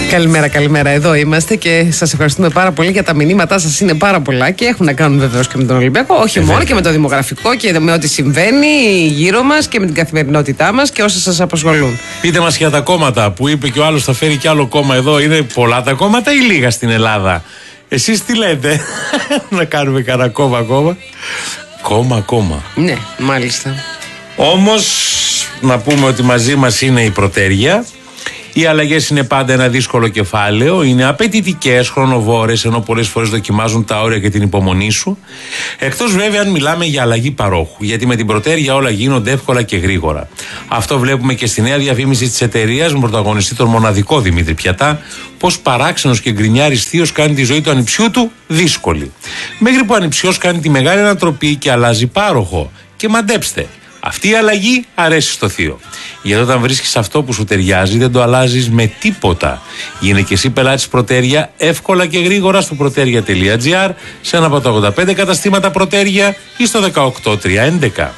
Καλημέρα, καλημέρα. Εδώ είμαστε και σας ευχαριστούμε πάρα πολύ για τα μηνύματά σας. Είναι πάρα πολλά και έχουν να κάνουν βεβαίως και με τον Ολυμπιακό. Όχι μόνο, και με το δημογραφικό και με ό,τι συμβαίνει γύρω μας και με την καθημερινότητά μας και όσα σας απασχολούν. Πείτε μας για τα κόμματα που είπε και ο άλλος θα φέρει κι άλλο κόμμα εδώ. Είναι πολλά τα κόμματα ή λίγα στην Ελλάδα? Εσείς τι λέτε? Να κάνουμε κανένα κόμμα ακόμα? Κόμμα. Ναι, μάλιστα. Όμως να πούμε ότι μαζί μας είναι η Πρωτέρια. Οι αλλαγές είναι πάντα ένα δύσκολο κεφάλαιο, είναι απαιτητικές, χρονοβόρες, ενώ πολλές φορές δοκιμάζουν τα όρια και την υπομονή σου. Εκτός βέβαια αν μιλάμε για αλλαγή παρόχου, γιατί με την Πρωτέρια όλα γίνονται εύκολα και γρήγορα. Αυτό βλέπουμε και στη νέα διαφήμιση της εταιρείας με πρωταγωνιστή τον μοναδικό Δημήτρη Πιατά, πως παράξενος και γκρινιάρης θείος κάνει τη ζωή του ανιψιού του δύσκολη. Μέχρι που ο ανιψιός κάνει τη μεγάλη ανατροπή και αλλάζει πάροχο. Και μαντέψτε, αυτή η αλλαγή αρέσει στο θείο. Γιατί όταν βρίσκεις αυτό που σου ταιριάζει, δεν το αλλάζεις με τίποτα. Γίνε και εσύ πελάτης Πρωτέρια εύκολα και γρήγορα στο proteria.gr, σε ένα από τα 85 καταστήματα Πρωτέρια ή στο 18311.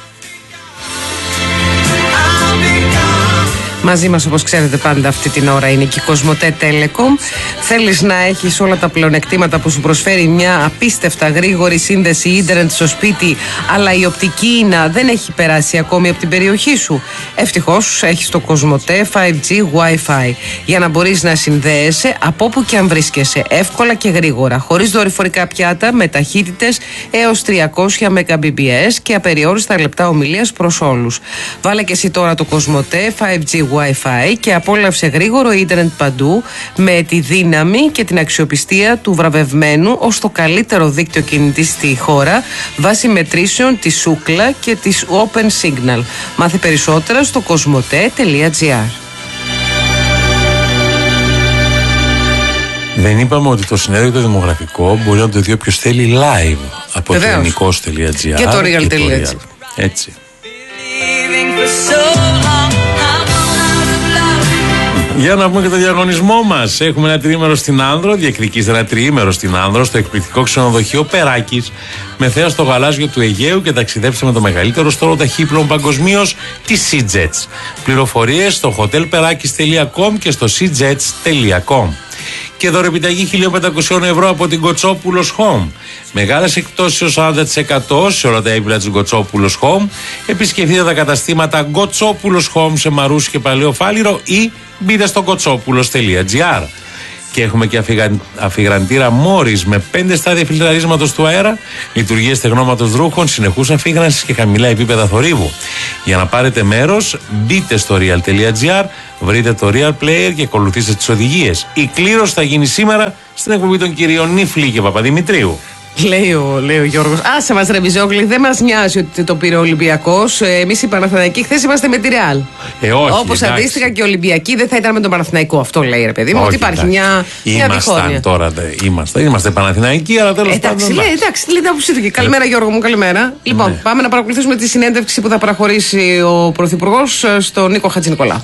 Μαζί μας, όπως ξέρετε, πάντα αυτή την ώρα είναι και η Κοσμοτέ Telecom. Θέλεις να έχεις όλα τα πλεονεκτήματα που σου προσφέρει μια απίστευτα γρήγορη σύνδεση ίντερνετ στο σπίτι, αλλά η οπτική ίνα δεν έχει περάσει ακόμη από την περιοχή σου? Ευτυχώς έχεις το Κοσμοτέ 5G Wi-Fi για να μπορείς να συνδέεσαι από όπου και αν βρίσκεσαι, εύκολα και γρήγορα, χωρίς δορυφορικά πιάτα, με ταχύτητες έως 300 Mbps και απεριόριστα λεπτά ομιλίας προς όλους. Βάλε και εσύ τώρα το Κοσμοτέ 5G Wi-Fi και απόλαυσε γρήγορο ίντερνετ παντού, με τη δύναμη και την αξιοπιστία του βραβευμένου ως το καλύτερο δίκτυο κινητή στη χώρα, βάσει μετρήσεων της Ookla και της Open Signal. Μάθε περισσότερα στο cosmote.gr. Δεν είπαμε ότι το συνέδριο το δημογραφικό μπορεί να το δει όποιος θέλει live από το ελληνικός.gr και το real.gr. Έτσι. Για να πούμε και το διαγωνισμό μας. Έχουμε ένα τριήμερο στην Άνδρο, διεκδικήστε ένα τριήμερο στην Άνδρο, στο εκπληκτικό ξενοδοχείο Περάκης, με θέα στο γαλάζιο του Αιγαίου, και ταξιδέψτε με το μεγαλύτερο στόλο ταχύπλων παγκοσμίως, τη SeaJets. Πληροφορίες στο hotelperakis.com και στο seajets.com. Και δωρεπιταγή 1.500 ευρώ από την Κοτσόπουλος Home. Μεγάλες εκπτώσεις ως 40% σε όλα τα έπιπλα της Κοτσόπουλος Home. Επισκεφτείτε τα καταστήματα Κοτσόπουλος Home σε Μαρούσι και Παλαιό Φάληρο ή μπείτε στο κοτσόπουλος.gr. Και έχουμε και αφιγραντήρα Μόρις με 5 στάδια φιλτραρίσματος του αέρα, λειτουργίες στεγνώματος ρούχων, συνεχούς αφίγρανσης και χαμηλά επίπεδα θορύβου. Για να πάρετε μέρος, μπείτε στο real.gr, βρείτε το Real Player και ακολουθήστε τις οδηγίες. Η κλήρωση θα γίνει σήμερα στην εκπομπή των κυρίων Νίφλη και Παπαδημητρίου. Λέει ο Γιώργος, άσε μας ρε Μπιζόγλη, δεν μας νοιάζει ότι το πήρε ο Ολυμπιακός. Εμείς οι Παναθηναϊκοί χθες είμαστε με τη Ρεάλ. Όχι. Όπως αντίστοιχα και οι Ολυμπιακοί δεν θα ήταν με τον Παναθηναϊκό. Αυτό λέει, ρε παιδί μου, ότι υπάρχει μια διχόνοια. Τώρα είμαστε Παναθηναϊκοί, αλλά τέλος πάντων. Εντάξει, λέει τα αποψήθηκε. Καλημέρα, Γιώργο μου, καλημέρα. Λοιπόν, πάμε να παρακολουθήσουμε τη συνέντευξη που θα παραχωρήσει ο Πρωθυπουργός στον Νίκο Χατζηνικολάου.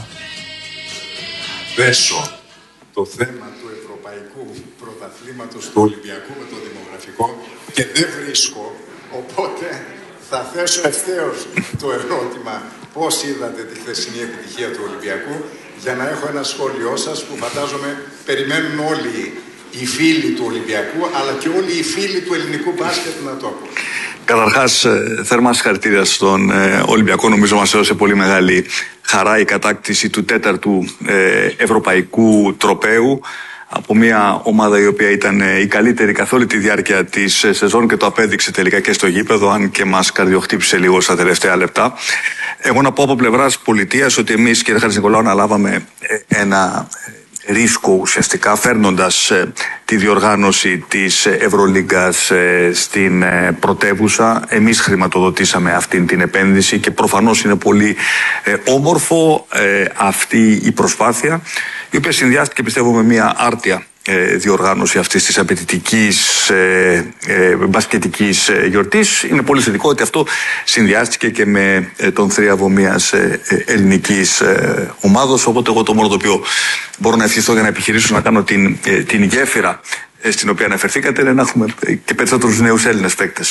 Δέσω το θέμα του Ευρωπαϊκού Πρωταθλήματος του Ολυμπιακού με το δημογραφικό και δεν βρίσκω, οπότε θα θέσω ευθέως το ερώτημα πώς είδατε τη χθεσινή επιτυχία του Ολυμπιακού, για να έχω ένα σχόλιο σας που φαντάζομαι περιμένουν όλοι οι φίλοι του Ολυμπιακού, αλλά και όλοι οι φίλοι του ελληνικού μπάσκετ να το ακούν. Καταρχάς, θερμά συγχαρητήρια στον Ολυμπιακό. Νομίζω μας έδωσε πολύ μεγάλη χαρά η κατάκτηση του 4ου ευρωπαϊκού τροπαίου από μια ομάδα η οποία ήταν η καλύτερη καθ' όλη τη διάρκεια της σεζόν και το απέδειξε τελικά και στο γήπεδο, αν και μας καρδιοχτύπησε λίγο στα τελευταία λεπτά. Εγώ να πω από πλευράς πολιτείας ότι εμείς, κύριε Χατζηνικολάου, αναλάβαμε ένα ρίσκο ουσιαστικά, φέρνοντας τη διοργάνωση της Ευρωλίγκας στην πρωτεύουσα. Εμείς χρηματοδοτήσαμε αυτή την επένδυση και προφανώς είναι πολύ όμορφο αυτή η προσπάθεια, η οποία συνδυάστηκε, πιστεύω, με μια άρτια διοργάνωση αυτής της απαιτητικής μπασκετικής γιορτής. Είναι πολύ θετικό ότι αυτό συνδυάστηκε και με τον θρίαβο μιας ελληνικής ομάδος, οπότε εγώ το μόνο το οποίο μπορώ να ευχηθώ για να επιχειρήσω να κάνω την γέφυρα στην οποία αναφερθήκατε είναι να έχουμε και περισσότερους νέους Έλληνες παίκτες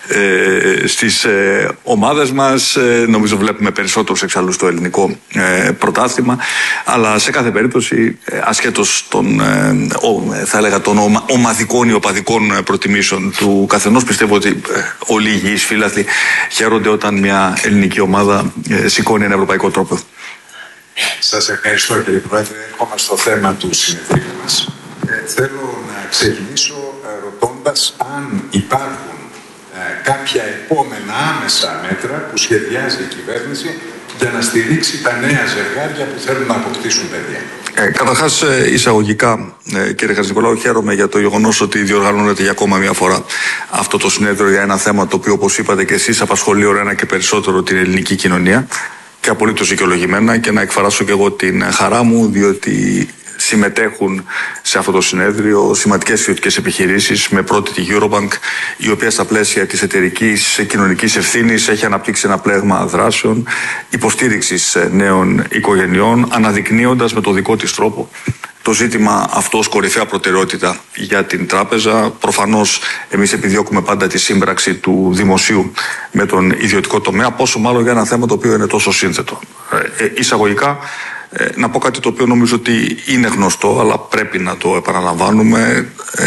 στις ομάδες μας. Νομίζω βλέπουμε περισσότερους εξάλλου στο ελληνικό πρωτάθλημα, αλλά σε κάθε περίπτωση ασχέτως των θα έλεγα των ομαδικών ή οπαδικών προτιμήσεων του καθενός, πιστεύω ότι όλοι οι υγιείς φίλαθλοι χαίρονται όταν μια ελληνική ομάδα σηκώνει ένα ευρωπαϊκό τρόπο. Σας ευχαριστώ κύριε Πρόεδρε. Έρχομαι στο θέμα του συνεδρίου μας. Θέλω να ξεκινήσω ρωτώντας αν υπάρχουν κάποια επόμενα άμεσα μέτρα που σχεδιάζει η κυβέρνηση για να στηρίξει τα νέα ζευγάρια που θέλουν να αποκτήσουν παιδιά. Καταρχάς, εισαγωγικά, κύριε Χατζηνικολάου, χαίρομαι για το γεγονός ότι διοργανώνεται για ακόμα μια φορά αυτό το συνέδριο για ένα θέμα το οποίο, όπως είπατε και εσείς, απασχολεί όλο ένα και περισσότερο την ελληνική κοινωνία και απολύτως δικαιολογημένα, και να εκφράσω και εγώ την χαρά μου, διότι συμμετέχουν σε αυτό το συνέδριο σημαντικές ιδιωτικές επιχειρήσεις, με πρώτη τη Eurobank, η οποία στα πλαίσια της εταιρικής κοινωνικής ευθύνης έχει αναπτύξει ένα πλέγμα δράσεων υποστήριξης νέων οικογενειών, αναδεικνύοντας με το δικό της τρόπο το ζήτημα αυτό ως κορυφαία προτεραιότητα για την τράπεζα. Προφανώς εμείς επιδιώκουμε πάντα τη σύμπραξη του δημοσίου με τον ιδιωτικό τομέα, πόσο μάλλον για ένα θέμα το οποίο είναι τόσο σύνθετο. Εισαγωγικά, να πω κάτι το οποίο νομίζω ότι είναι γνωστό, αλλά πρέπει να το επαναλαμβάνουμε.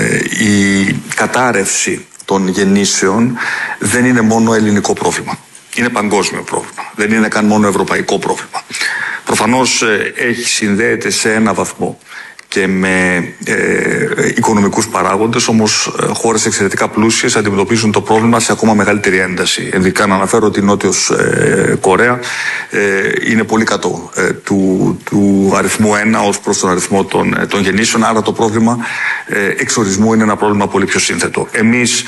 Η κατάρρευση των γεννήσεων δεν είναι μόνο ελληνικό πρόβλημα. Είναι παγκόσμιο πρόβλημα. Δεν είναι καν μόνο ευρωπαϊκό πρόβλημα. Προφανώς συνδέεται σε ένα βαθμό και με οικονομικούς παράγοντες, όμως χώρες εξαιρετικά πλούσιες αντιμετωπίζουν το πρόβλημα σε ακόμα μεγαλύτερη ένταση. Ειδικά να αναφέρω ότι η Νότιος Κορέα είναι πολύ κάτω του αριθμού 1 ως προς τον αριθμό των γεννήσεων, άρα το πρόβλημα εξορισμού είναι ένα πρόβλημα πολύ πιο σύνθετο. Εμείς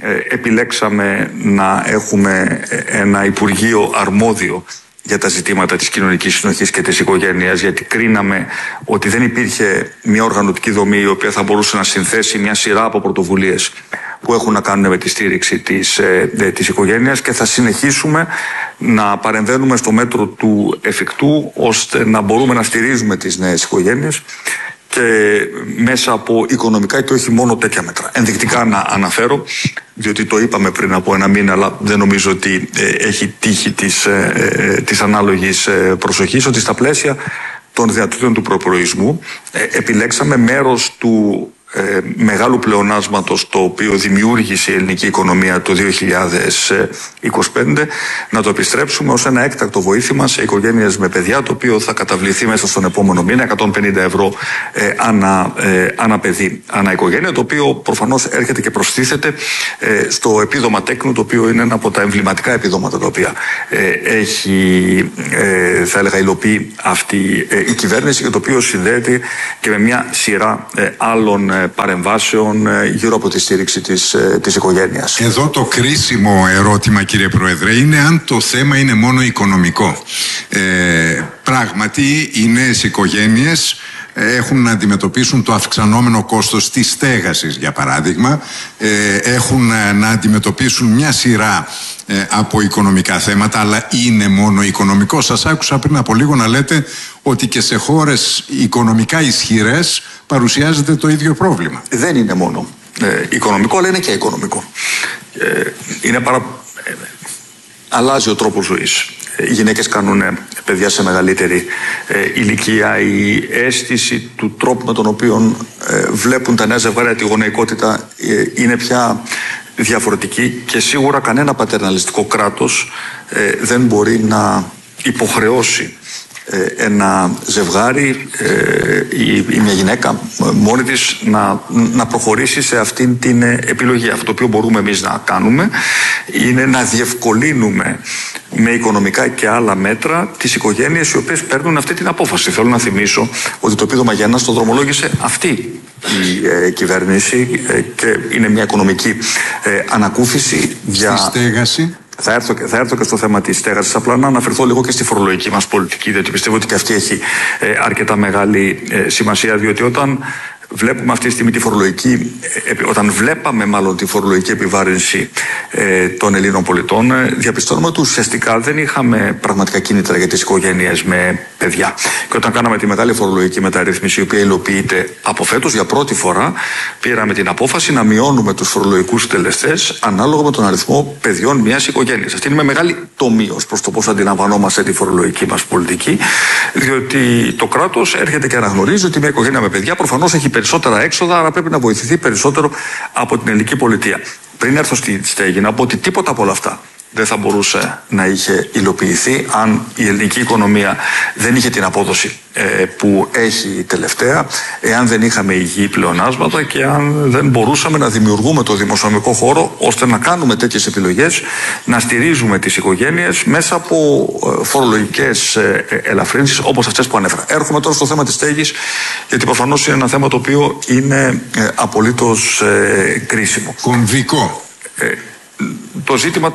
επιλέξαμε να έχουμε ένα Υπουργείο αρμόδιο για τα ζητήματα της κοινωνικής συνοχής και της οικογένειας, γιατί κρίναμε ότι δεν υπήρχε μια οργανωτική δομή η οποία θα μπορούσε να συνθέσει μια σειρά από πρωτοβουλίες που έχουν να κάνουν με τη στήριξη της οικογένειας, και θα συνεχίσουμε να παρεμβαίνουμε στο μέτρο του εφικτού ώστε να μπορούμε να στηρίζουμε τις νέες οικογένειες και μέσα από οικονομικά και όχι μόνο τέτοια μέτρα. Ενδεικτικά να αναφέρω, διότι το είπαμε πριν από ένα μήνα, αλλά δεν νομίζω ότι έχει τύχει της ανάλογης προσοχής, ότι στα πλαίσια των δυνατοτήτων του προπολογισμού επιλέξαμε μέρος του μεγάλου πλεονάσματος το οποίο δημιούργησε η ελληνική οικονομία το 2025 να το επιστρέψουμε ως ένα έκτακτο βοήθημα σε οικογένειες με παιδιά, το οποίο θα καταβληθεί μέσα στον επόμενο μήνα 150 ευρώ ανά παιδί, ανά οικογένεια, το οποίο προφανώς έρχεται και προστίθεται στο επίδομα τέκνου, το οποίο είναι ένα από τα εμβληματικά επιδόματα τα οποία έχει θα έλεγα υλοποιεί αυτή η κυβέρνηση, και το οποίο συνδέεται και με μια σειρά άλλων παρεμβάσεων γύρω από τη στήριξη της οικογένειας. Εδώ το κρίσιμο ερώτημα, κύριε Πρόεδρε, είναι αν το θέμα είναι μόνο οικονομικό. Πράγματι, οι νέες οικογένειες έχουν να αντιμετωπίσουν το αυξανόμενο κόστος της στέγασης, για παράδειγμα. Έχουν να αντιμετωπίσουν μια σειρά από οικονομικά θέματα, αλλά είναι μόνο οικονομικό? Σας άκουσα πριν από λίγο να λέτε ότι και σε χώρες οικονομικά ισχυρές παρουσιάζεται το ίδιο πρόβλημα. Δεν είναι μόνο οικονομικό, αλλά είναι και οικονομικό. Αλλάζει ο τρόπος ζωής. Οι γυναίκες κάνουν παιδιά σε μεγαλύτερη ηλικία. Η αίσθηση του τρόπου με τον οποίο βλέπουν τα νέα ζευγάρια τη γονεϊκότητα είναι πια διαφορετική, και σίγουρα κανένα πατερναλιστικό κράτος δεν μπορεί να υποχρεώσει ένα ζευγάρι ή μια γυναίκα μόνη της να προχωρήσει σε αυτήν την επιλογή. Αυτό το οποίο μπορούμε εμείς να κάνουμε είναι να διευκολύνουμε με οικονομικά και άλλα μέτρα τις οικογένειες οι οποίες παίρνουν αυτή την απόφαση. Θέλω να θυμίσω ότι το επίδομα για ένας το δρομολόγησε αυτή η κυβέρνηση και είναι μια οικονομική ανακούφιση για... Στη στέγαση. Θα έρθω και στο θέμα της στέγασης. Απλά να αναφερθώ λίγο και στη φορολογική μας πολιτική, διότι πιστεύω ότι και αυτή έχει αρκετά μεγάλη σημασία, διότι όταν βλέπουμε αυτή τη στιγμή τη φορολογική, όταν βλέπαμε μάλλον τη φορολογική επιβάρυνση των Ελλήνων πολιτών, διαπιστώνουμε ότι ουσιαστικά δεν είχαμε πραγματικά κίνητρα για τις οικογένειες με παιδιά. Και όταν κάναμε τη μεγάλη φορολογική μεταρρύθμιση, η οποία υλοποιείται από φέτος, για πρώτη φορά πήραμε την απόφαση να μειώνουμε τους φορολογικούς συντελεστές ανάλογα με τον αριθμό παιδιών μιας οικογένειας. Αυτή είναι με μεγάλη τομή ως προς το πώς αντιλαμβανόμαστε τη φορολογική μας πολιτική, διότι το κράτος έρχεται και αναγνωρίζει ότι μια οικογένεια με παιδιά προφανώς έχει περισσότερα έξοδα, άρα πρέπει να βοηθηθεί περισσότερο από την ελληνική πολιτεία. Πριν έρθω στη στέγη, να πω ότι τίποτα από όλα αυτά δεν θα μπορούσε να είχε υλοποιηθεί αν η ελληνική οικονομία δεν είχε την απόδοση που έχει τελευταία, εάν δεν είχαμε υγιή πλεονάσματα και αν δεν μπορούσαμε να δημιουργούμε το δημοσιονομικό χώρο ώστε να κάνουμε τέτοιες επιλογές, να στηρίζουμε τις οικογένειες μέσα από φορολογικές ελαφρύνσεις όπως αυτές που ανέφερα. Έρχομαι τώρα στο θέμα της στέγης, γιατί προφανώς είναι ένα θέμα το οποίο είναι απολύτως κρίσιμο. Κομβικό. Το ζήτημα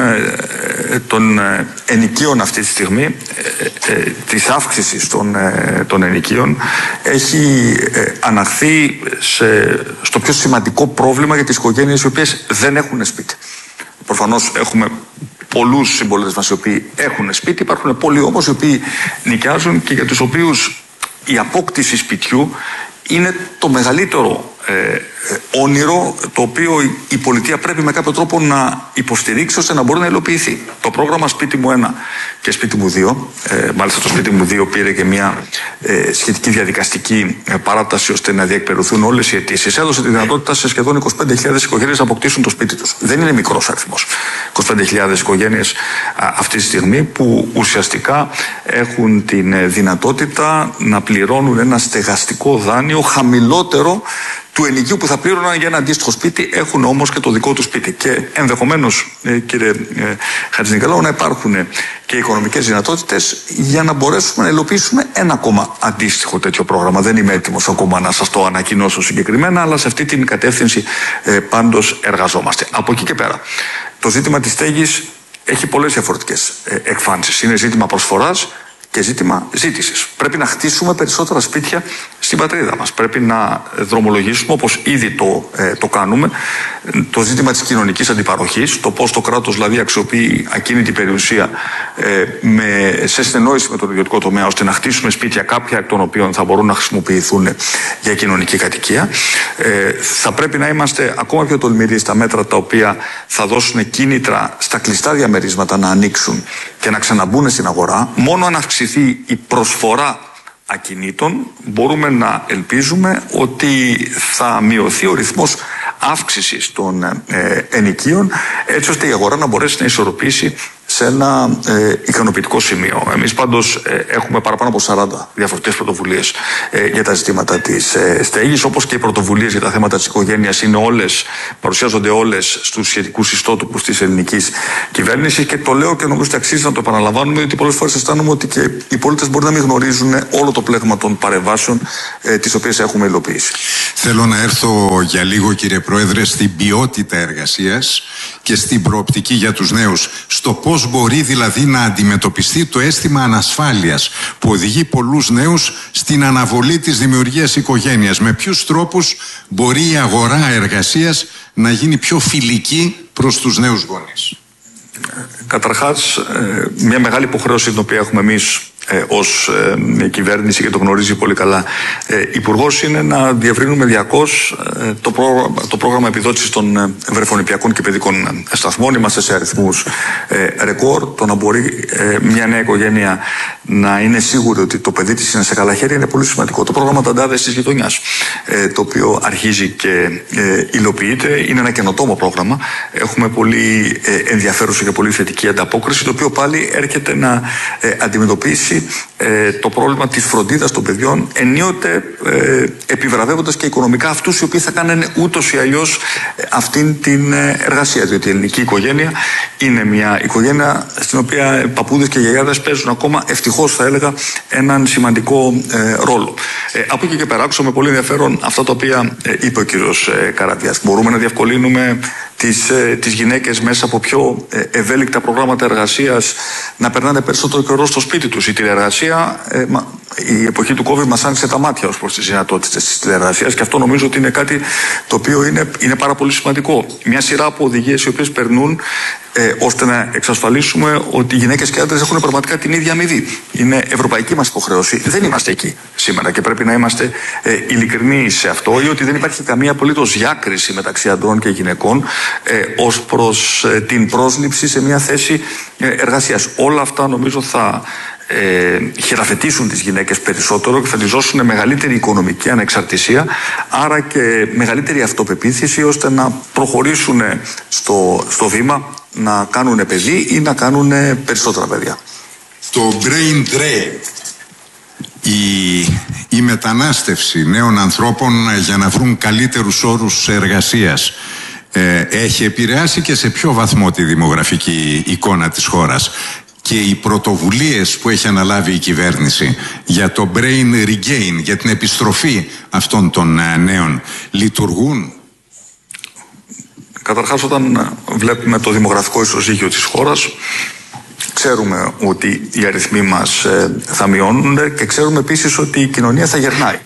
των ενοικίων αυτή τη στιγμή, της αύξησης των ενοικίων, έχει αναχθεί στο πιο σημαντικό πρόβλημα για τις οικογένειες οι οποίες δεν έχουν σπίτι. Προφανώς έχουμε πολλούς συμπολίτες μας οι οποίοι έχουν σπίτι, υπάρχουν πολλοί όμως οι οποίοι νοικιάζουν και για τους οποίους η απόκτηση σπιτιού είναι το μεγαλύτερο όνειρο το οποίο η πολιτεία πρέπει με κάποιο τρόπο να υποστηρίξει ώστε να μπορεί να υλοποιηθεί. Το πρόγραμμα Σπίτι μου 1 και Σπίτι μου 2, μάλιστα το Σπίτι μου 2 πήρε και μια σχετική διαδικαστική παράταση ώστε να διεκπαιρεωθούν όλες οι αιτήσεις. Έδωσε τη δυνατότητα σε σχεδόν 25.000 οικογένειες να αποκτήσουν το σπίτι τους. Δεν είναι μικρός αριθμός. 25.000 οικογένειες αυτή τη στιγμή που ουσιαστικά έχουν την δυνατότητα να πληρώνουν ένα στεγαστικό δάνειο χαμηλότερο του ενοικίου που θα πλήρωναν για ένα αντίστοιχο σπίτι, έχουν όμως και το δικό του σπίτι. Και ενδεχομένως, κύριε Χατζηνικολάου, να υπάρχουν και οικονομικές δυνατότητες για να μπορέσουμε να υλοποιήσουμε ένα ακόμα αντίστοιχο τέτοιο πρόγραμμα. Δεν είμαι έτοιμος ακόμα να σας το ανακοινώσω συγκεκριμένα, αλλά σε αυτή την κατεύθυνση πάντως εργαζόμαστε. Από εκεί και πέρα, το ζήτημα της στέγης έχει πολλές διαφορετικές εκφάνσεις. Είναι ζήτημα προσφοράς και ζήτημα ζήτησης. Πρέπει να χτίσουμε περισσότερα σπίτια στην πατρίδα μας. Πρέπει να δρομολογήσουμε, όπως ήδη το κάνουμε, το ζήτημα της κοινωνικής αντιπαροχής, το πώς το κράτος δηλαδή αξιοποιεί ακίνητη περιουσία σε συνεννόηση με τον ιδιωτικό τομέα, ώστε να χτίσουμε σπίτια, κάποια εκ των οποίων θα μπορούν να χρησιμοποιηθούν για κοινωνική κατοικία. Θα πρέπει να είμαστε ακόμα πιο τολμηροί στα μέτρα τα οποία θα δώσουν κίνητρα στα κλειστά διαμερίσματα να ανοίξουν και να ξαναμπούν στην αγορά. Μόνο αν αυξηθεί η προσφορά ακινήτων μπορούμε να ελπίζουμε ότι θα μειωθεί ο ρυθμός αύξησης των ενοικίων, έτσι ώστε η αγορά να μπορέσει να ισορροπήσει σε ένα ικανοποιητικό σημείο. Εμείς πάντως έχουμε παραπάνω από 40 διαφορετικές πρωτοβουλίες για τα ζητήματα της στέγης, όπως και οι πρωτοβουλίες για τα θέματα της οικογένειας παρουσιάζονται όλες στους σχετικούς ιστότοπους της ελληνικής κυβέρνησης, και το λέω και νομίζω ότι αξίζει να το επαναλαμβάνουμε, γιατί πολλές φορές αισθάνομαι ότι και οι πολίτες μπορεί να μην γνωρίζουν όλο το πλέγμα των παρεμβάσεων τις οποίες έχουμε υλοποιήσει. Θέλω να έρθω για λίγο, κύριε Πρόεδρε, στην ποιότητα εργασίας και στην προοπτική για τους νέους. Στο πώς μπορεί δηλαδή να αντιμετωπιστεί το αίσθημα ανασφάλειας που οδηγεί πολλούς νέους στην αναβολή της δημιουργίας οικογένειας. Με ποιους τρόπους μπορεί η αγορά εργασίας να γίνει πιο φιλική προς τους νέους γονείς? Καταρχάς, μια μεγάλη υποχρέωση την οποία έχουμε εμείς ως κυβέρνηση, και το γνωρίζει πολύ καλά υπουργός, είναι να διευρύνουμε διαρκώς το πρόγραμμα επιδότησης των βρεφονιπιακών και παιδικών σταθμών. Είμαστε σε αριθμούς ρεκόρ. Το να μπορεί μια νέα οικογένεια να είναι σίγουρη ότι το παιδί της είναι σε καλά χέρια είναι πολύ σημαντικό. Το πρόγραμμα Ταντάδες της Γειτονιάς, το οποίο αρχίζει και υλοποιείται, είναι ένα καινοτόμο πρόγραμμα. Έχουμε πολύ ενδιαφέρουσα και πολύ θετική ανταπόκριση, το οποίο πάλι έρχεται να αντιμετωπίσει το πρόβλημα της φροντίδας των παιδιών, ενίοτε επιβραβεύοντας και οικονομικά αυτούς οι οποίοι θα κάνουν ούτως ή αλλιώς αυτήν την εργασία. Διότι η ελληνική οικογένεια είναι μια οικογένεια στην οποία παππούδες και γιαγιάδες παίζουν ακόμα, ευτυχώς θα έλεγα, έναν σημαντικό ρόλο. Από εκεί και πέρα, άκουσα με πολύ ενδιαφέρον αυτά τα οποία είπε ο κύριος Καρατιάς. Μπορούμε να διευκολύνουμε τις γυναίκες μέσα από πιο ευέλικτα προγράμματα εργασίας να περνάνε περισσότερο καιρό στο σπίτι τους, ή την τηλεεργασία, η εποχή του COVID μας άνοιξε τα μάτια ως προς τις δυνατότητες της τηλεεργασίας και αυτό νομίζω ότι είναι κάτι το οποίο είναι πάρα πολύ σημαντικό. Μια σειρά από οδηγίες οι οποίες περνούν ώστε να εξασφαλίσουμε ότι οι γυναίκες και άντρες έχουν πραγματικά την ίδια αμοιβή. Είναι ευρωπαϊκή μας υποχρέωση. Δεν είμαστε εκεί σήμερα και πρέπει να είμαστε ειλικρινοί σε αυτό, ή ότι δεν υπάρχει καμία απολύτως διάκριση μεταξύ αντρών και γυναικών ως προς την πρόσληψη σε μια θέση εργασίας. Όλα αυτά νομίζω θα χειραφετήσουν τις γυναίκες περισσότερο και θα τις δώσουν μεγαλύτερη οικονομική ανεξαρτησία, άρα και μεγαλύτερη αυτοπεποίθηση ώστε να προχωρήσουν στο βήμα να κάνουν παιδί ή να κάνουν περισσότερα παιδιά. Το brain drain, η μετανάστευση νέων ανθρώπων για να βρουν καλύτερους όρους εργασίας, έχει επηρεάσει και σε ποιο βαθμό τη δημογραφική εικόνα της χώρας? Και οι πρωτοβουλίες που έχει αναλάβει η κυβέρνηση για το brain regain, για την επιστροφή αυτών των νέων, λειτουργούν? Καταρχάς, όταν βλέπουμε το δημογραφικό ισοζύγιο της χώρας, ξέρουμε ότι οι αριθμοί μας θα μειώνονται και ξέρουμε επίσης ότι η κοινωνία θα γερνάει.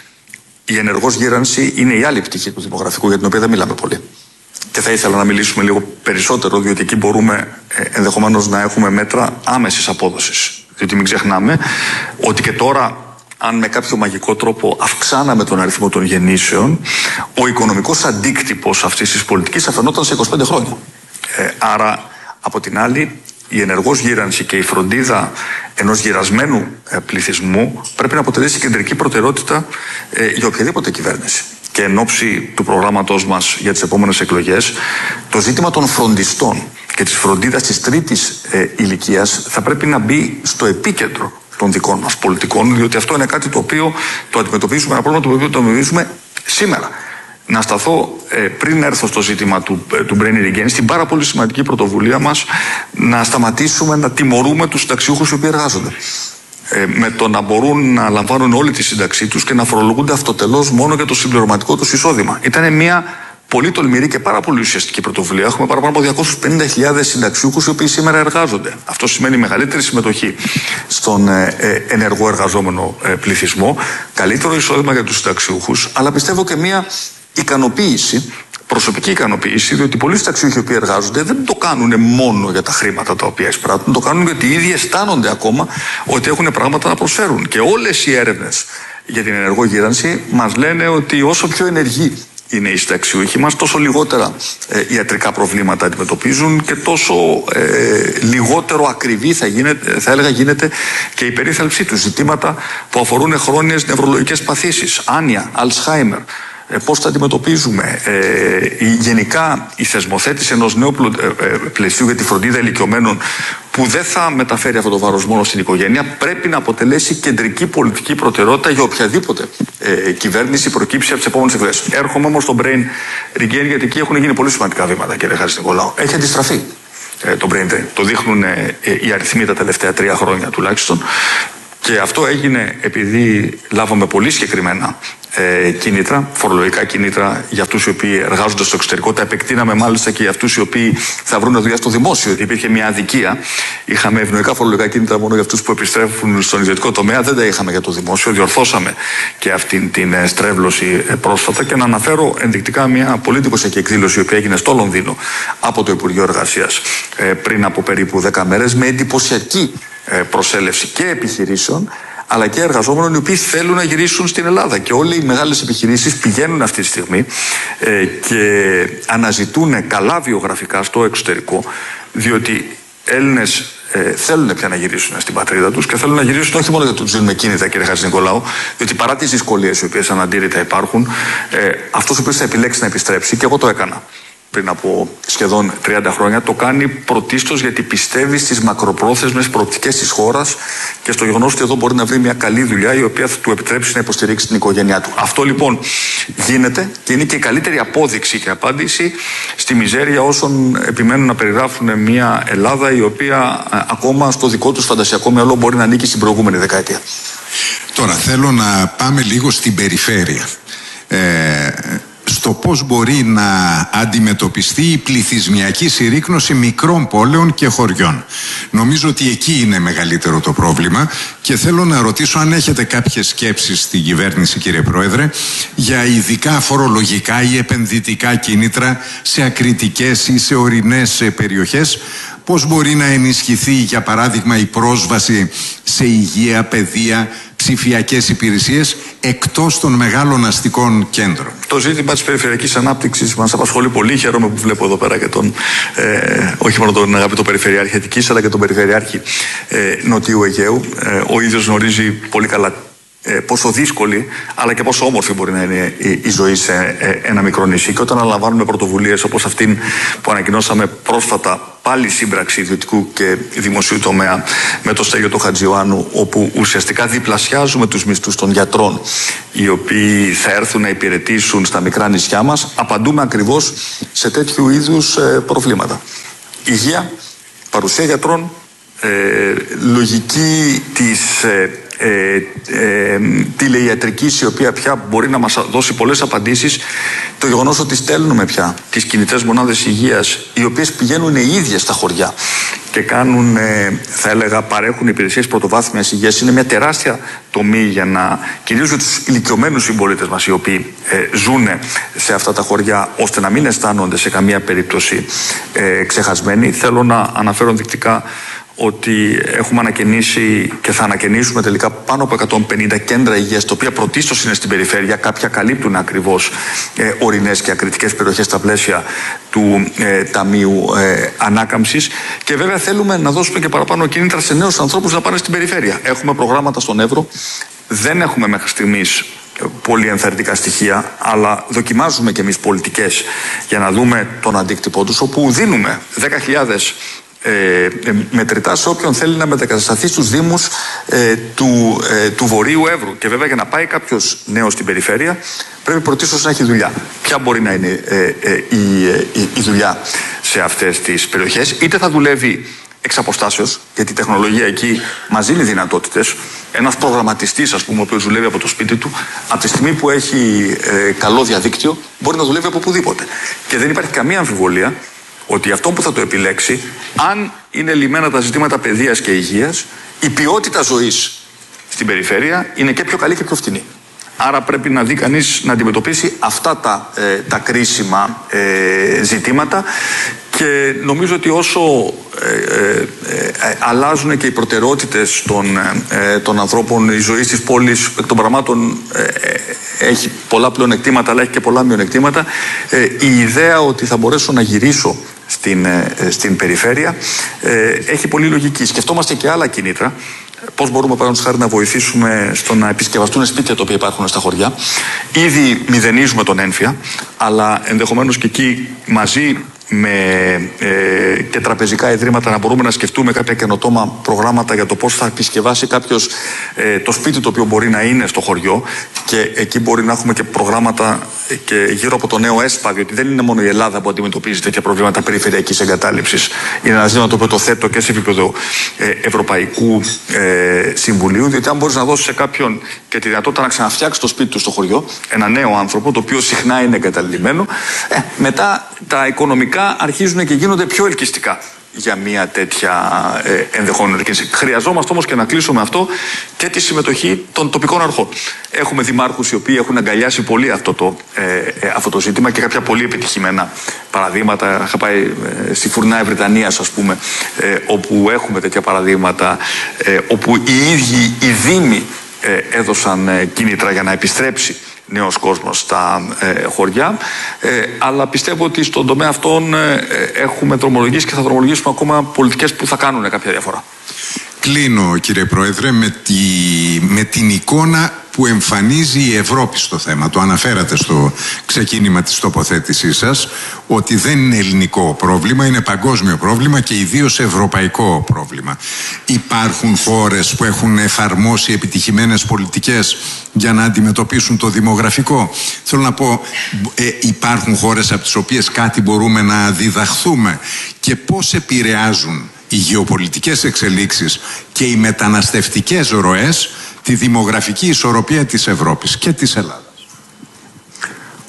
Η ενεργός γύρανση είναι η άλλη πτυχή του δημογραφικού, για την οποία δεν μιλάμε πολύ. Και θα ήθελα να μιλήσουμε λίγο περισσότερο, διότι εκεί μπορούμε ενδεχομένως να έχουμε μέτρα άμεσης απόδοσης. Διότι μην ξεχνάμε ότι και τώρα, αν με κάποιο μαγικό τρόπο αυξάναμε τον αριθμό των γεννήσεων, ο οικονομικός αντίκτυπος αυτής της πολιτικής θα φαινόταν σε 25 χρόνια. Άρα, από την άλλη, η ενεργός γύρανση και η φροντίδα ενός γυρασμένου πληθυσμού πρέπει να αποτελέσει κεντρική προτεραιότητα για οποιαδήποτε κυβέρνηση. Και εν ώψη του προγράμματός μας για τις επόμενες εκλογές, το ζήτημα των φροντιστών και της φροντίδας της τρίτης ηλικίας θα πρέπει να μπει στο επίκεντρο των δικών μας πολιτικών, διότι αυτό είναι κάτι το οποίο το αντιμετωπίζουμε, ένα πρόβλημα το οποίο το αντιμετωπίζουμε σήμερα. Να σταθώ πριν έρθω στο ζήτημα του brain regain, στην πάρα πολύ σημαντική πρωτοβουλία μας να σταματήσουμε να τιμωρούμε τους συνταξιούχους οι οποίοι εργάζονται. Με το να μπορούν να λαμβάνουν όλη τη σύνταξή τους και να φορολογούνται αυτοτελώς μόνο για το συμπληρωματικό τους εισόδημα. Ήταν μια πολύ τολμηρή και πάρα πολύ ουσιαστική πρωτοβουλία. Έχουμε παραπάνω από 250.000 συνταξιούχους οι οποίοι σήμερα εργάζονται. Αυτό σημαίνει μεγαλύτερη συμμετοχή στον ενεργό εργαζόμενο πληθυσμό, καλύτερο εισόδημα για τους συνταξιούχους, αλλά πιστεύω και μια ικανοποίηση, προσωπική ικανοποίηση, διότι πολλοί συνταξιούχοι οι οποίοι εργάζονται δεν το κάνουν μόνο για τα χρήματα τα οποία εισπράττουν, το κάνουν γιατί οι ίδιοι αισθάνονται ακόμα ότι έχουν πράγματα να προσφέρουν. Και όλες οι έρευνες για την ενεργό γύρανση μας λένε ότι όσο πιο ενεργοί είναι οι συνταξιούχοι μας, τόσο λιγότερα ιατρικά προβλήματα αντιμετωπίζουν και τόσο λιγότερο ακριβή θα έλεγα γίνεται και η περίθαλψή τους. Ζητήματα που αφορούν χρόνιες νευρολογικές παθήσεις, άνοια, Αλσχάιμερ. Πώς θα αντιμετωπίζουμε γενικά η θεσμοθέτηση ενός νέου πλαισίου για τη φροντίδα ηλικιωμένων που δεν θα μεταφέρει αυτό το βάρος μόνο στην οικογένεια, πρέπει να αποτελέσει κεντρική πολιτική προτεραιότητα για οποιαδήποτε κυβέρνηση προκύψει από τις επόμενες εκλογές. Έρχομαι όμως στο brain regain, γιατί εκεί έχουν γίνει πολύ σημαντικά βήματα, κύριε Χατζηνικολάου. Έχει αντιστραφεί το brain drain. Το δείχνουν οι αριθμοί τα τελευταία 3 χρόνια τουλάχιστον. Και αυτό έγινε επειδή λάβαμε πολύ συγκεκριμένα κίνητρα, φορολογικά κίνητρα για αυτούς οι οποίοι εργάζονται στο εξωτερικό. Τα επεκτείναμε μάλιστα και για αυτούς οι οποίοι θα βρουν δουλειά στο δημόσιο, γιατί υπήρχε μια αδικία. Είχαμε ευνοϊκά φορολογικά κίνητρα μόνο για αυτούς που επιστρέφουν στον ιδιωτικό τομέα, δεν τα είχαμε για το δημόσιο. Διορθώσαμε και αυτή την στρέβλωση πρόσφατα. Και να αναφέρω ενδεικτικά μια πολύ εντυπωσιακή εκδήλωση η οποία έγινε στο Λονδίνο από το Υπουργείο Εργασίας πριν από περίπου 10 μέρες, με εντυπωσιακή προσέλευση και επιχειρήσεων αλλά και εργαζόμενων οι οποίοι θέλουν να γυρίσουν στην Ελλάδα. Και όλοι οι μεγάλες επιχειρήσεις πηγαίνουν αυτή τη στιγμή και αναζητούν καλά βιογραφικά στο εξωτερικό, διότι Έλληνες θέλουν πια να γυρίσουν στην πατρίδα τους και θέλουν να γυρίσουν όχι μόνο γιατί τους δίνουμε κίνητα, κύριε Χατζηνικολάου, διότι παρά τις δυσκολίες οι οποίες αναντήρητα υπάρχουν, αυτός ο οποίος θα επιλέξει να επιστρέψει, και εγώ το έκανα πριν από σχεδόν 30 χρόνια, το κάνει πρωτίστως γιατί πιστεύει στις μακροπρόθεσμες προοπτικές της χώρας και στο γεγονός ότι εδώ μπορεί να βρει μια καλή δουλειά η οποία θα του επιτρέψει να υποστηρίξει την οικογένειά του. Αυτό λοιπόν γίνεται και είναι και η καλύτερη απόδειξη και απάντηση στη μιζέρια όσων επιμένουν να περιγράφουν μια Ελλάδα η οποία ακόμα στο δικό τους φαντασιακό μυαλό μπορεί να ανήκει στην προηγούμενη δεκαετία. Τώρα θέλω να πάμε λίγο στην περιφέρεια. στο πώς μπορεί να αντιμετωπιστεί η πληθυσμιακή συρρίκνωση μικρών πόλεων και χωριών. Νομίζω ότι εκεί είναι μεγαλύτερο το πρόβλημα και θέλω να ρωτήσω αν έχετε κάποιες σκέψεις στην κυβέρνηση, κύριε Πρόεδρε, για ειδικά φορολογικά ή επενδυτικά κίνητρα σε ακριτικές ή σε ορεινές περιοχές. Πώς μπορεί να ενισχυθεί, για παράδειγμα, η πρόσβαση σε υγεία, παιδεία, ψηφιακές υπηρεσίες εκτός των μεγάλων αστικών κέντρων. Το ζήτημα της περιφερειακής ανάπτυξης μας απασχολεί πολύ. Χαίρομαι που βλέπω εδώ πέρα και όχι μόνο τον αγαπητό Περιφερειάρχη Αττικής, αλλά και τον Περιφερειάρχη Νοτιού Αιγαίου. Ο ίδιος γνωρίζει πολύ καλά πόσο δύσκολη αλλά και πόσο όμορφη μπορεί να είναι η ζωή σε ένα μικρό νησί. Και όταν αναλαμβάνουμε πρωτοβουλίες όπως αυτήν που ανακοινώσαμε πρόσφατα, πάλι σύμπραξη ιδιωτικού και δημοσίου τομέα με το Στέλιο του Χατζιωάννου, όπου ουσιαστικά διπλασιάζουμε τους μισθούς των γιατρών οι οποίοι θα έρθουν να υπηρετήσουν στα μικρά νησιά μας, απαντούμε ακριβώς σε τέτοιου είδους προβλήματα. Υγεία, παρουσία γιατρών, λογική της τηλεϊατρικής, η οποία πια μπορεί να μας δώσει πολλές απαντήσεις, το γεγονός ότι στέλνουμε πια τις κινητές μονάδες υγείας, οι οποίες πηγαίνουν οι ίδιες στα χωριά και κάνουν, θα έλεγα, παρέχουν υπηρεσίες πρωτοβάθμιας υγείας, είναι μια τεράστια τομή για να, κυρίως για τους ηλικιωμένους συμπολίτες μας, οι οποίοι ζουν σε αυτά τα χωριά, ώστε να μην αισθάνονται σε καμία περίπτωση ξεχασμένοι. Θέλω να αναφέρω ενδεικτικά ότι έχουμε ανακαινήσει και θα ανακαινήσουμε τελικά πάνω από 150 κέντρα υγείας, τα οποία πρωτίστως είναι στην περιφέρεια. Κάποια καλύπτουν ακριβώς ορεινές και ακριτικές περιοχές στα πλαίσια του Ταμείου Ανάκαμψης. Και βέβαια θέλουμε να δώσουμε και παραπάνω κίνητρα σε νέους ανθρώπους να πάνε στην περιφέρεια. Έχουμε προγράμματα στον Εύρο. Δεν έχουμε μέχρι στιγμής πολύ ενθαρρυντικά στοιχεία, αλλά δοκιμάζουμε και εμείς πολιτικές για να δούμε τον αντίκτυπό τους, όπου δίνουμε 10.000 μετρητά σε όποιον θέλει να μετακατασταθεί στους δήμους του Βορείου Εύρου. Και βέβαια, για να πάει κάποιος νέος στην περιφέρεια, πρέπει πρωτίστως να έχει δουλειά. Ποια μπορεί να είναι η δουλειά σε αυτές τις περιοχές? Είτε θα δουλεύει εξ αποστάσεως, γιατί η τεχνολογία εκεί μας δίνει δυνατότητες. Ένας προγραμματιστής, ας πούμε, ο οποίος δουλεύει από το σπίτι του, από τη στιγμή που έχει καλό διαδίκτυο, μπορεί να δουλεύει από οπουδήποτε. Και δεν υπάρχει καμία αμφιβολία ότι αυτό που θα το επιλέξει, αν είναι λυμμένα τα ζητήματα παιδείας και υγείας, η ποιότητα ζωής στην περιφέρεια είναι και πιο καλή και πιο φτηνή. Άρα πρέπει να δει κανείς να αντιμετωπίσει αυτά τα κρίσιμα ζητήματα, και νομίζω ότι όσο αλλάζουν και οι προτεραιότητες των ανθρώπων, η ζωή της πόλης εκ των πραγμάτων έχει πολλά πλεονεκτήματα, αλλά έχει και πολλά μειονεκτήματα. Η ιδέα ότι θα μπορέσω να γυρίσω στην περιφέρεια έχει πολύ λογική. Σκεφτόμαστε και άλλα κίνητρα. Πώς μπορούμε, παραδείγματος χάρη, να βοηθήσουμε στο να επισκευαστούν σπίτια τα οποία υπάρχουν στα χωριά. Ήδη μηδενίζουμε τον ένφια, αλλά ενδεχομένως και εκεί μαζί και τραπεζικά ιδρύματα να μπορούμε να σκεφτούμε κάποια καινοτόμα προγράμματα για το πώς θα επισκευάσει κάποιος το σπίτι το οποίο μπορεί να είναι στο χωριό, και εκεί μπορεί να έχουμε και προγράμματα και γύρω από το νέο ΕΣΠΑ, διότι δεν είναι μόνο η Ελλάδα που αντιμετωπίζει τέτοια προβλήματα περιφερειακής εγκατάλειψης. Είναι ένα ζήτημα το οποίο το θέτω και σε επίπεδο Ευρωπαϊκού Συμβουλίου, διότι αν μπορείς να δώσεις σε κάποιον και τη δυνατότητα να ξαναφτιάξει το σπίτι του στο χωριό, ένα νέο άνθρωπο, το οποίο συχνά είναι εγκαταλειμμένο, μετά τα οικονομικά αρχίζουν και γίνονται πιο ελκυστικά για μια τέτοια ενδεχόμενη κίνηση. Χρειαζόμαστε όμως, και να κλείσω με αυτό, και τη συμμετοχή των τοπικών αρχών. Έχουμε δημάρχους οι οποίοι έχουν αγκαλιάσει πολύ αυτό το ζήτημα, και κάποια πολύ επιτυχημένα παραδείγματα. Είχα πάει στη Φουρνάη Βρετανίας, ας πούμε, όπου έχουμε τέτοια παραδείγματα, όπου οι ίδιοι οι δήμοι έδωσαν κίνητρα για να επιστρέψει νέος κόσμος στα χωριά, αλλά πιστεύω ότι στον τομέα αυτόν έχουμε δρομολογήσει και θα δρομολογήσουμε ακόμα πολιτικές που θα κάνουν κάποια διαφορά. Κλείνω, κύριε Πρόεδρε, με την εικόνα που εμφανίζει η Ευρώπη στο θέμα. Το αναφέρατε στο ξεκίνημα της τοποθέτησής σας, ότι δεν είναι ελληνικό πρόβλημα, είναι παγκόσμιο πρόβλημα και ιδίως ευρωπαϊκό πρόβλημα. Υπάρχουν χώρες που έχουν εφαρμόσει επιτυχημένες πολιτικές για να αντιμετωπίσουν το δημογραφικό? Θέλω να πω, υπάρχουν χώρες από τις οποίες κάτι μπορούμε να διδαχθούμε, και πώς επηρεάζουν οι γεωπολιτικές εξελίξεις και οι μεταναστευτικές ροές τη δημογραφική ισορροπία της Ευρώπης και της Ελλάδας?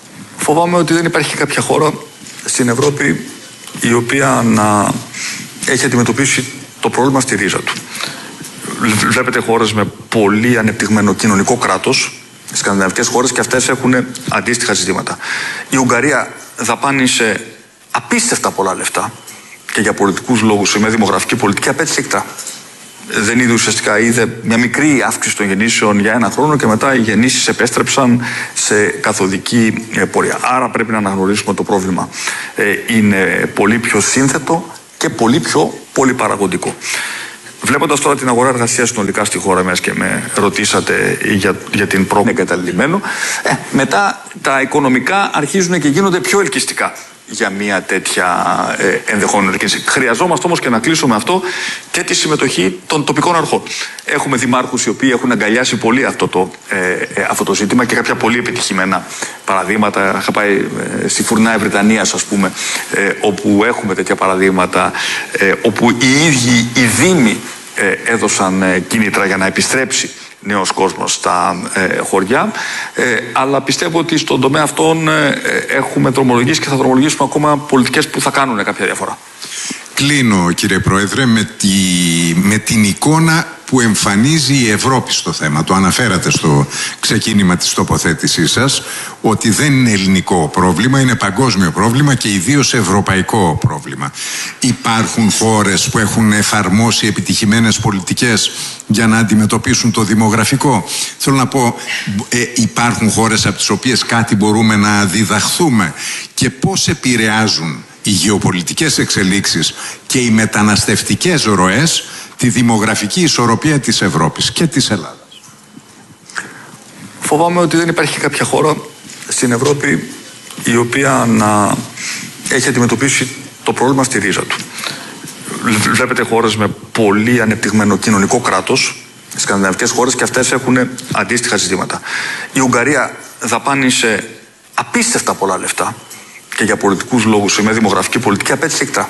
Φοβάμαι ότι δεν υπάρχει κάποια χώρα στην Ευρώπη η οποία να έχει αντιμετωπίσει το πρόβλημα στη ρίζα του. Βλέπετε χώρες με πολύ ανεπτυγμένο κοινωνικό κράτος, σκανδιναβικές χώρες, και αυτές έχουν αντίστοιχα ζητήματα. Η Ουγγαρία δαπάνησε απίστευτα πολλά λεφτά και για πολιτικούς λόγους, με δημογραφική πολιτική, απέτυχε εκτρά. Δεν είδε μια μικρή αύξηση των γεννήσεων για ένα χρόνο και μετά οι γεννήσεις επέστρεψαν σε καθοδική πορεία. Άρα πρέπει να αναγνωρίσουμε ότι το πρόβλημα είναι πολύ πιο σύνθετο και πολύ πιο πολυπαραγωγικό. Βλέποντας τώρα την αγορά εργασίας συνολικά στη χώρα μας και με ρωτήσατε για την πρόβλημα εγκαταλειμμένου, μετά τα οικονομικά αρχίζουν και γίνονται πιο ελκυστικά για μια τέτοια ενδεχόμενη κίνηση. Χρειαζόμαστε όμως, και να κλείσω με αυτό, και τη συμμετοχή των τοπικών αρχών. Έχουμε δημάρχους οι οποίοι έχουν αγκαλιάσει πολύ αυτό το ζήτημα και κάποια πολύ επιτυχημένα παραδείγματα. Είχα πάει στη Φουρνάη Βρετανίας, ας πούμε, όπου έχουμε τέτοια παραδείγματα, όπου οι ίδιοι οι δήμοι έδωσαν κίνητρα για να επιστρέψει νέος κόσμος στα χωριά, αλλά πιστεύω ότι στον τομέα αυτόν έχουμε δρομολογήσει και θα δρομολογήσουμε ακόμα πολιτικές που θα κάνουν κάποια διαφορά. Κλείνω, κύριε Πρόεδρε, με την εικόνα που εμφανίζει η Ευρώπη στο θέμα. Το αναφέρατε στο ξεκίνημα της τοποθέτησής σας, ότι δεν είναι ελληνικό πρόβλημα, είναι παγκόσμιο πρόβλημα και ιδίως ευρωπαϊκό πρόβλημα. Υπάρχουν χώρες που έχουν εφαρμόσει επιτυχημένες πολιτικές για να αντιμετωπίσουν το δημογραφικό. Θέλω να πω, υπάρχουν χώρες από τις οποίες κάτι μπορούμε να διδαχθούμε, και πώς επηρεάζουν οι γεωπολιτικές εξελίξεις και οι μεταναστευτικές ροές τη δημογραφική ισορροπία της Ευρώπης και της Ελλάδας. Φοβάμαι ότι δεν υπάρχει κάποια χώρα στην Ευρώπη η οποία να έχει αντιμετωπίσει το πρόβλημα στη ρίζα του. Βλέπετε χώρες με πολύ ανεπτυγμένο κοινωνικό κράτος, σκανδιναβικές χώρες, και αυτές έχουν αντίστοιχα ζητήματα. Η Ουγγαρία δαπάνησε απίστευτα πολλά λεφτά και για πολιτικούς λόγους, με δημογραφική πολιτική, απέτυχε εκτρά.